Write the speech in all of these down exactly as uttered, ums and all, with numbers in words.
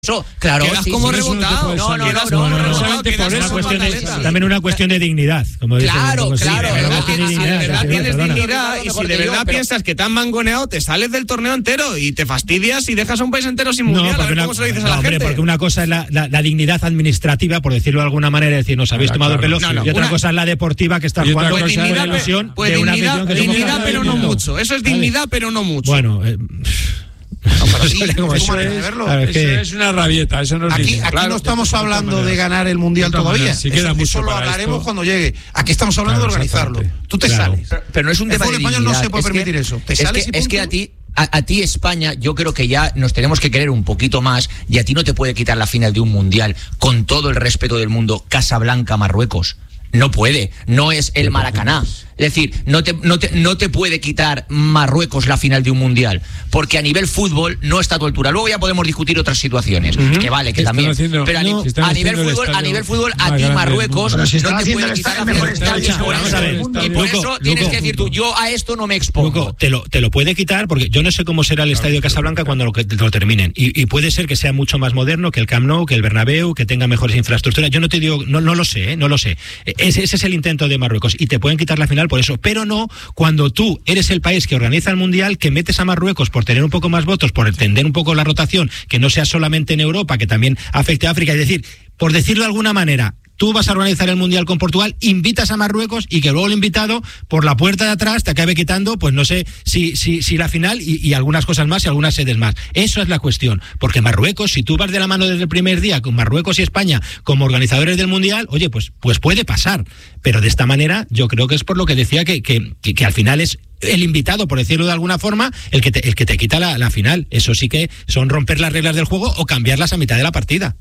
Eso, claro, quedas sí, como sí, rebotado. No, no, no, Quedas no, como no, no, rebotado, no, quedas por eso, como cuestión atleta. de- También una cuestión de dignidad, como dicen. Claro, como claro, sí, de verdad, tiene si de dignidad, verdad sí, tienes perdona. dignidad y si Porque de digo, verdad pero- piensas que te han mangoneado, te sales del torneo entero y te fastidias y dejas a un país entero sin mundial. No, A porque ver una, cómo se lo dices no, a la hombre, gente. porque una cosa es la, la, la dignidad administrativa, por decirlo de alguna manera, es decir, nos habéis Claro, tomado claro, el pelo, no, no, y otra una- cosa es la deportiva que está y otra jugando cosa con es la la- ilusión pues de una dignidad, afición que somos dignidad campeones pero del no mundo. mucho. Eso es Vale. dignidad, pero no mucho. Bueno, eh, Sí, como es eso manera de es- verlo. a ver, Eso que- es una rabieta, eso no es Aquí, dignidad. aquí Claro, no estamos de hablando todas de maneras. ganar el mundial De todas todavía. maneras, sí queda eso, mucho eso lo para hablaremos esto. cuando llegue. Aquí estamos hablando Claro, de organizarlo. exactamente. Tú te Claro. sales. Pero, pero no es un El tema de fútbol español no dignidad. se puede Es que- permitir eso. Te es sales que, y es que punto. a ti, a, a ti España, yo creo que ya nos tenemos que querer un poquito más y a ti no te puede quitar la final de un mundial con todo el respeto del mundo Casablanca, Marruecos. No puede, no es el Maracaná. Es decir, no te, no, te, no te puede quitar Marruecos la final de un mundial, porque a nivel fútbol no está a tu altura. Luego ya podemos discutir otras situaciones, uh-huh. que vale, que Están también. haciendo- pero a, no, ni- están a nivel haciendo el fútbol, a estadio nivel fútbol, a más ti grande del Marruecos mundo. Pero si están no te haciendo puede el quitar estadio la mejor final. estadio Por vamos eso- a ver, Y por Luco, eso tienes Luco, que decir tú, yo a esto no me expongo. Luco, te lo, te lo puede quitar, porque yo no sé cómo será el estadio de Casablanca cuando lo, que- lo terminen. Y, y puede ser que sea mucho más moderno que el Camp Nou, que el Bernabéu, que tenga mejores infraestructuras. Yo no te digo, no, no lo sé, ¿eh? no lo sé. Ese, ese es el intento de Marruecos. Y te pueden quitar la final por eso. Pero no cuando tú eres el país que organiza el Mundial, que metes a Marruecos por tener un poco más votos, por entender un poco la rotación, que no sea solamente en Europa, que también afecte a África. Es decir, por decirlo de alguna manera, tú vas a organizar el Mundial con Portugal, invitas a Marruecos y que luego el invitado por la puerta de atrás te acabe quitando, pues no sé, si, si, si la final y, y algunas cosas más y algunas sedes más. Eso es la cuestión. Porque Marruecos, si tú vas de la mano desde el primer día con Marruecos y España como organizadores del Mundial, oye, pues, pues puede pasar. Pero de esta manera yo creo que es por lo que decía que, que, que, que al final es el invitado, por decirlo de alguna forma, el que te, el que te quita la, la final. Eso sí que son romper las reglas del juego o cambiarlas a mitad de la partida.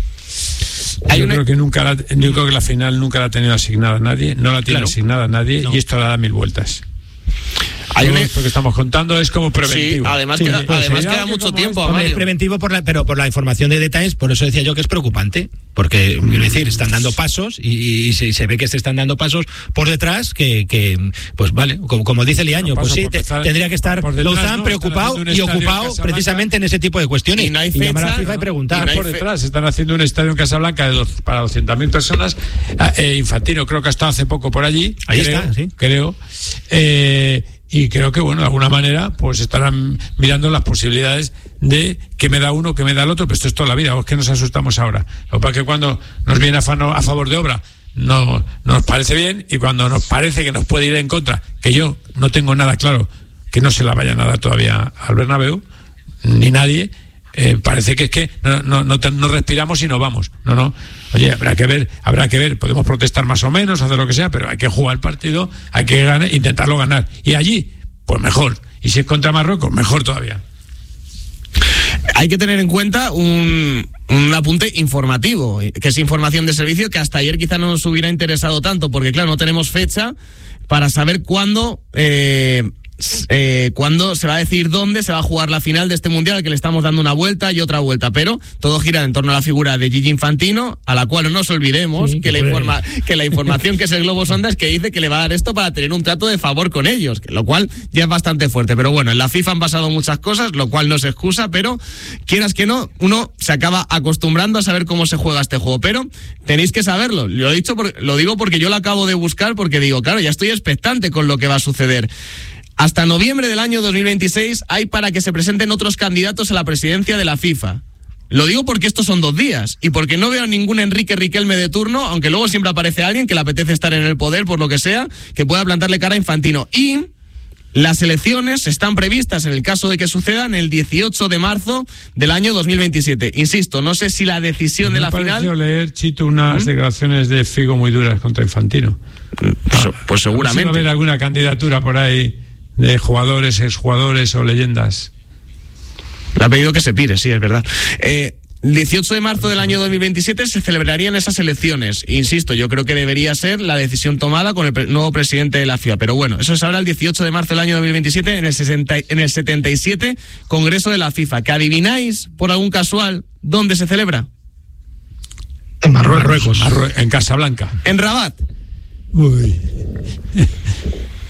Yo Hay una- creo que nunca la, yo creo que la final nunca la ha tenido asignada a nadie, no la tiene Claro. asignada a nadie No. y esto la da mil vueltas. Hay Todo una- esto que estamos contando es como preventivo. Sí, además Sí, queda, pues además sería queda que mucho como tiempo, esto- Hombre, es Mario. preventivo, por la, pero por la información de detalles, por eso decía yo que es preocupante, porque, quiero decir, están dando pasos y, y se, y se ve que se están dando pasos por detrás que, que pues vale, como, como dice Liaño, No, pues paso sí, por te- detrás- tendría que estar por detrás, Louzán ¿no? preocupado Están haciendo un y estadio en ocupado Casablanca. precisamente en ese tipo de cuestiones. Y no hay llamar a fecha, FIFA y ¿no? preguntar. Y no hay por fe- detrás, están haciendo un estadio en Casablanca de, dos- para doscientas mil personas. Eh, Infantino creo que ha estado hace poco por allí. Ahí creo, está, sí. Creo. Eh, y creo que, bueno, de alguna manera, pues estarán mirando las posibilidades de que me da uno, que me da el otro, pero esto es toda la vida, o es que nos asustamos ahora. Lo que pasa es que cuando nos viene a, fano- a favor de obra, no nos parece bien, y cuando nos parece que nos puede ir en contra, que yo no tengo nada claro que no se la vayan a dar todavía al Bernabéu, ni nadie, eh, parece que es que no, no, no, te- no respiramos y no vamos. No, no. Oye, habrá que ver, habrá que ver, podemos protestar más o menos, hacer lo que sea, pero hay que jugar el partido, hay que ganar, intentarlo ganar. Y allí, pues mejor. Y si es contra Marruecos, mejor todavía. Hay que tener en cuenta un, un apunte informativo, que es información de servicio que hasta ayer quizá no nos hubiera interesado tanto, porque claro, no tenemos fecha para saber cuándo eh, eh, cuándo se va a decir dónde se va a jugar la final de este mundial, al que le estamos dando una vuelta y otra vuelta, pero todo gira en torno a la figura de Gigi Infantino, a la cual no nos olvidemos Sí, que, la pues. informa, que la información que es el Globo Sonda es que dice que le va a dar esto para tener un trato de favor con ellos, lo cual ya es bastante fuerte. Pero bueno, en la FIFA han pasado muchas cosas, lo cual no se excusa, pero quieras que no, uno se acaba acostumbrando a saber cómo se juega este juego. Pero tenéis que saberlo, lo he dicho, por, lo digo porque yo lo acabo de buscar, porque digo, claro, ya estoy expectante con lo que va a suceder. Hasta noviembre del año dos mil veintiséis hay para que se presenten otros candidatos a la presidencia de la FIFA. Lo digo porque estos son dos días y porque no veo ningún Enrique Riquelme de turno, aunque luego siempre aparece alguien que le apetece estar en el poder por lo que sea, que pueda plantarle cara a Infantino. Y las elecciones están previstas, en el caso de que sucedan, el dieciocho de marzo del año dos mil veintisiete. Insisto, no sé si la decisión Me de la ha parecido final... leer, Chito, unas declaraciones de Figo muy duras contra Infantino. Pues, pues A ver si va a seguramente. haber alguna candidatura por ahí de jugadores, exjugadores o leyendas. Le ha pedido que se pire, sí, es verdad. Eh, el dieciocho de marzo del año dos mil veintisiete se celebrarían esas elecciones. Insisto, yo creo que debería ser la decisión tomada con el pre- nuevo presidente de la FIFA. Pero bueno, eso se habla el dieciocho de marzo del año dos mil veintisiete en el, sesenta, en el setenta y siete Congreso de la FIFA. ¿Que adivináis, por algún casual, dónde se celebra? En Marruecos. Marrue- En Casablanca. En Rabat. Uy.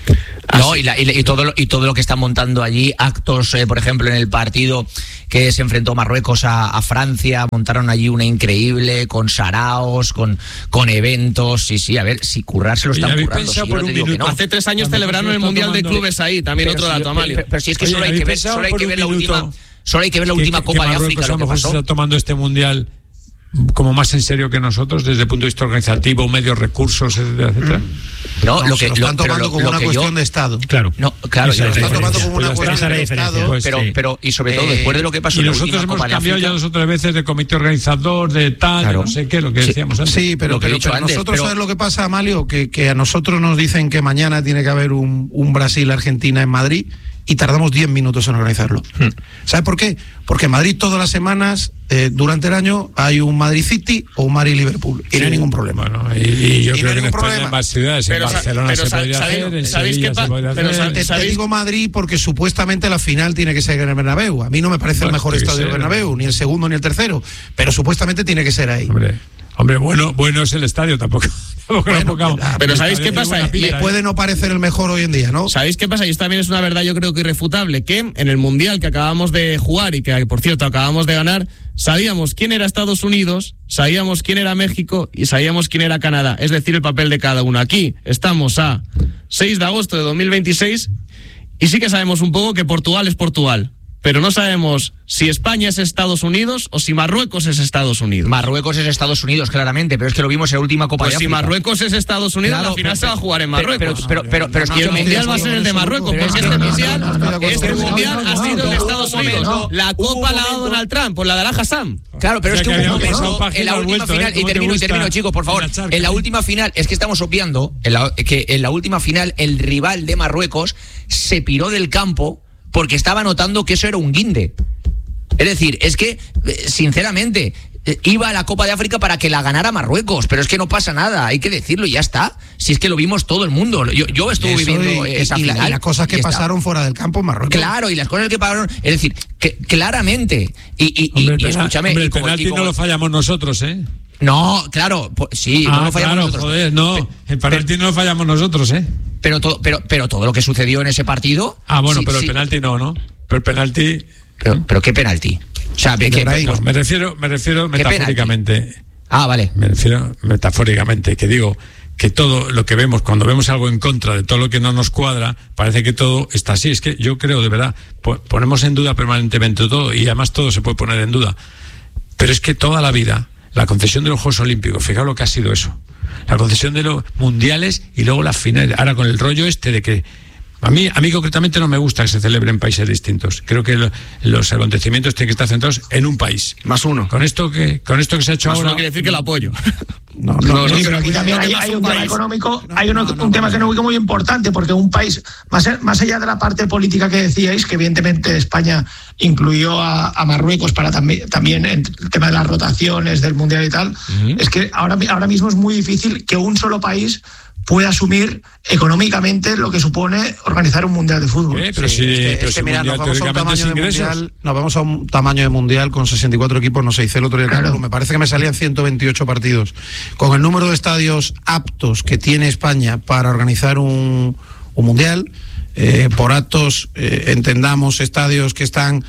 No, y, la, y, y, todo lo, y todo lo que están montando allí, actos, eh, por ejemplo, en el partido que se enfrentó Marruecos a, a Francia, montaron allí una increíble, con saraos, con, con eventos, sí, sí, a ver, si currarse lo están currando. Sí, por no un minuto, no. Hace tres años celebraron el Mundial de Clubes ahí, también pero otro si, dato, Amalio. Pero, pero si es que Oye, solo hay que ver, solo hay que ver la última, solo hay que ver la última Copa de África, lo que pasó. Se está tomando este Mundial como más en serio que nosotros desde el punto de vista organizativo, medios, recursos, etcétera, etcétera. No, no lo que lo están lo, tomando lo, como lo una cuestión yo, de Estado. Claro. No, claro, lo están tomando como una pues cuestión de Estado. Pues, pero, sí. pero y sobre todo eh, después de lo que pasó y en la nosotros última hemos Copa de cambiado África, ya dos o tres veces de comité organizador, de tal, claro. de no sé qué, lo que sí, decíamos antes. Sí, pero, pero, pero antes, nosotros pero... ¿sabes lo que pasa, Amalio? Que, que a nosotros nos dicen que mañana tiene que haber un, un Brasil-Argentina en Madrid y tardamos diez minutos en organizarlo. Hmm. ¿Sabes por qué? Porque en Madrid todas las semanas, eh, durante el año, hay un Madrid City o un Madrid Liverpool. Y sí. no hay ningún problema. Bueno, y, y yo y creo no que en España problema. En más ciudades, pero, en Barcelona pero, se podría ¿sabéis, hacer, en ¿sabéis Sevilla pa- se podría pero hacer. Te, te digo Madrid porque supuestamente la final tiene que ser en el Bernabéu. A mí no me parece bueno, el mejor estadio del Bernabéu, ni el segundo ni el tercero, pero supuestamente tiene que ser ahí. Hombre. Hombre, bueno, bueno es el estadio, tampoco. tampoco bueno, pongamos, pero ¿sabéis qué pasa? Le puede no parecer el mejor hoy en día, ¿no? ¿Sabéis qué pasa? Y esto también es una verdad, yo creo que irrefutable, que en el Mundial que acabamos de jugar y que, por cierto, acabamos de ganar, sabíamos quién era Estados Unidos, sabíamos quién era México y sabíamos quién era Canadá. Es decir, el papel de cada uno. Aquí estamos a seis de agosto de dos mil veintiséis y sí que sabemos un poco que Portugal es Portugal. Pero no sabemos si España es Estados Unidos o si Marruecos es Estados Unidos. Marruecos es Estados Unidos, claramente, pero es que lo vimos en la última Copa pues de si África. Si Marruecos es Estados Unidos, claro, la final pero, se va a jugar en Marruecos. Pero, pero, pero, pero, pero y el Mundial va a ser el de Marruecos, porque este Mundial, este mundial ha sido el de Estados Unidos. La Copa la ha dado Donald Trump, por la de Al Hassan. Claro, pero es que hubo un momento, en la última final, y termino, y termino, chicos, por favor, en la última final, es que estamos obviando que en la última final el rival de Marruecos se piró del campo porque estaba notando que eso era un guinde. Es decir, es que, sinceramente, iba a la Copa de África para que la ganara Marruecos, pero es que no pasa nada, hay que decirlo y ya está. Si es que lo vimos todo el mundo. Yo, yo estuve eso viviendo y, esa y final. La, y las cosas que pasaron está. fuera del campo en Marruecos. Claro, y las cosas que pasaron, es decir, que claramente. Y, y, hombre, y, y escúchame. Hombre, y el como, penalti como, no lo fallamos nosotros, ¿eh? No, claro, pues, sí, ah, no lo fallamos claro, nosotros. Joder, no, el penalti no lo fallamos nosotros, ¿eh? Pero todo, pero, pero todo lo que sucedió en ese partido. Ah, bueno, sí, pero sí. el penalti no, ¿no? Pero el penalti. Pero, pero ¿qué penalti? O sea, que, que, no, me refiero, me refiero metafóricamente. Penalti? Ah, vale. Me refiero metafóricamente, que digo que todo lo que vemos, cuando vemos algo en contra de todo lo que no nos cuadra, parece que todo está así. Es que yo creo, de verdad, ponemos en duda permanentemente todo y además todo se puede poner en duda. Pero es que toda la vida, la concesión de los Juegos Olímpicos, fijaos lo que ha sido eso. La concesión de los mundiales y luego las finales. Ahora con el rollo este de que A mí, a mí concretamente no me gusta que se celebren países distintos. Creo que lo, los acontecimientos tienen que estar centrados en un país. Más uno. Con esto que, con esto que se ha hecho Más ahora. uno quiere decir que lo apoyo. No, no, no, no, pero aquí también hay, hay un tema económico, no, hay uno, no, no, un tema no, económico muy importante, porque un país, más, más allá de la parte política que decíais, que evidentemente España incluyó a, a Marruecos para también, también el tema de las rotaciones del Mundial y tal, uh-huh. es que ahora, ahora mismo es muy difícil que un solo país puede asumir económicamente lo que supone organizar un mundial de fútbol. Eh, pero sí, es que, pero es que mira, mundial, nos vamos, a un tamaño de mundial, nos vamos a un tamaño de mundial con sesenta y cuatro equipos, no se hizo el otro día, claro. Me parece que me salían ciento veintiocho partidos. Con el número de estadios aptos que tiene España para organizar un, un mundial, eh, por aptos eh, entendamos estadios que están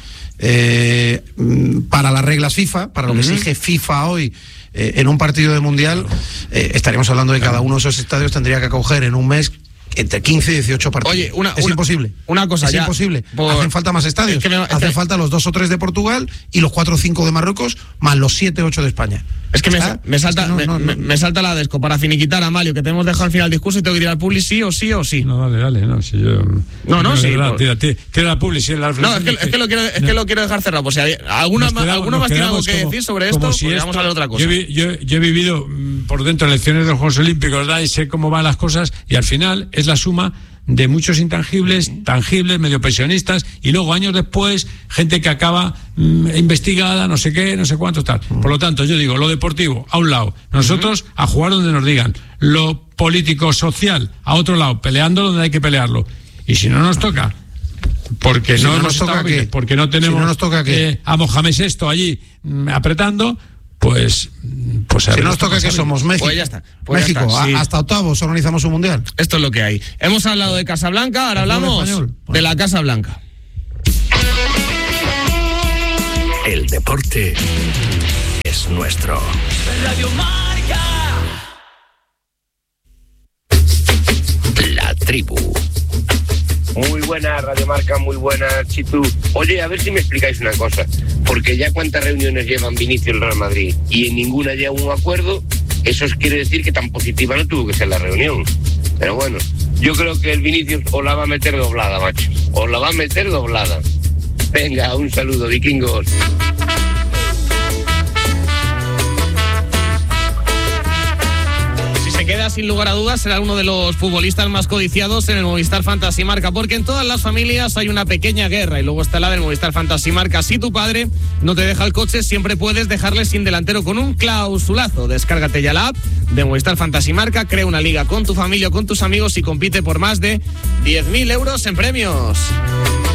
eh, para las reglas FIFA, para lo uh-huh. que exige FIFA hoy. Eh, en un partido de mundial eh, estaríamos hablando de que cada uno de esos estadios tendría que acoger en un mes entre quince y dieciocho partidos. Oye, una, es una, imposible. Una cosa es ya, imposible. Por... Hacen falta más estadios. Es que me, es Hacen que... falta los dos o tres de Portugal y los cuatro o cinco de Marruecos, más los siete o ocho de España. Es que me, me salta, es que no, no, me, no. me salta la desco para finiquitar a Mario, que tenemos dejado al final el discurso y tengo que ir al publi sí o sí o sí. No, dale, dale, no, si yo. No, no, no sí. Verdad, tira, tira, tira la publi, si la No, es que, es que lo quiero, es que lo quiero dejar cerrado. Pues si hay, alguna más, quedamos, alguno más tiene algo que como, decir sobre esto, si pues esto, vamos a ver otra cosa. Yo, yo, yo he vivido mmm, por dentro elecciones de los Juegos Olímpicos, ¿verdad? Y sé cómo van las cosas, y al final es la suma de muchos intangibles, tangibles, medio pensionistas, y luego años después, gente que acaba mmm, investigada, no sé qué, no sé cuánto, tal. Por lo tanto, yo digo, lo deportivo, a un lado, nosotros a jugar donde nos digan, lo político social, a otro lado, peleando donde hay que pelearlo. Y si no nos toca, porque si no, no nos nos toca bien, porque no tenemos si no nos toca eh, a Mohamed sexto allí mmm, apretando, pues pues si nos toca que somos México, pues ya está, pues México ya está, sí. hasta octavos organizamos un mundial. Esto es lo que hay. Hemos hablado de Casablanca, ahora hablamos de la Casa Blanca. El deporte es nuestro. Radio Marca. La tribu. Muy buena Radio Marca, muy buena Chitu. Oye, a ver si me explicáis una cosa, porque ya cuántas reuniones llevan Vinicius el Real Madrid y en ninguna llega un acuerdo, eso quiere decir que tan positiva no tuvo que ser la reunión. Pero bueno, yo creo que el Vinicius os la va a meter doblada, macho. Os la va a meter doblada. Venga, un saludo, vikingos. Queda sin lugar a dudas, será uno de los futbolistas más codiciados en el Movistar Fantasy Marca, porque en todas las familias hay una pequeña guerra y luego está la del Movistar Fantasy Marca. Si tu padre no te deja el coche, siempre puedes dejarle sin delantero con un clausulazo. Descárgate ya la app de Movistar Fantasy Marca, crea una liga con tu familia o con tus amigos y compite por más de diez mil euros en premios.